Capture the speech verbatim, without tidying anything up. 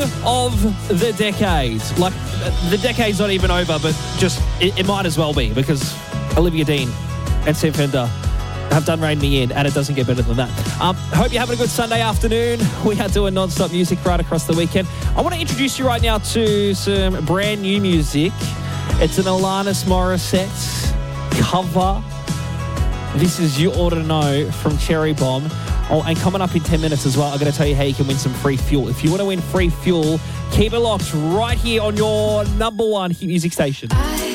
of the decade. Like, the decade's not even over, but just, it, it might as well be, because Olivia Dean and Sam Fender have done Rein Me In, and it doesn't get better than that. Um, hope you're having a good Sunday afternoon. We are doing non-stop music right across the weekend. I want to introduce you right now to some brand new music. It's an Alanis Morissette cover. This is You Ought to Know from Cherry Bomb. Oh, and coming up in ten minutes as well, I'm going to tell you how you can win some free fuel. If you want to win free fuel, keep it locked right here on your number one hit music station. I